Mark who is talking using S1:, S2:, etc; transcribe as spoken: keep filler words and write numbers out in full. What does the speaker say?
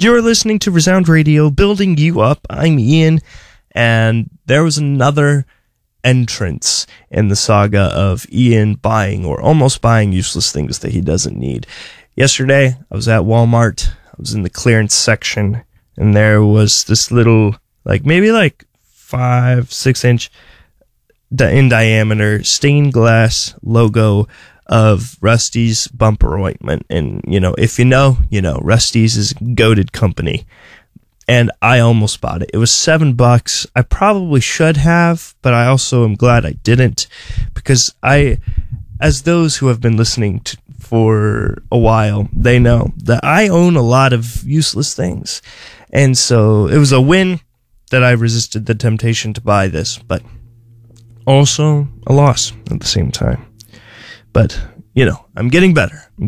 S1: You're listening to Resound Radio, building you up. I'm Ian, and there was another entrance in the saga of Ian buying or almost buying useless things that he doesn't need. Yesterday, I was at Walmart. I was in the clearance section, and there was this little, like maybe like five, six inch in diameter stained glass logo of Rusty's bumper ointment. And, you know, if you know, you know, Rusty's is a goated company. And I almost bought it. It was seven bucks. I probably should have, but I also am glad I didn't, because I, as those who have been listening to, for a while, they know that I own a lot of useless things. And so it was a win that I resisted the temptation to buy this, but also a loss at the same time. But, you know, I'm getting better.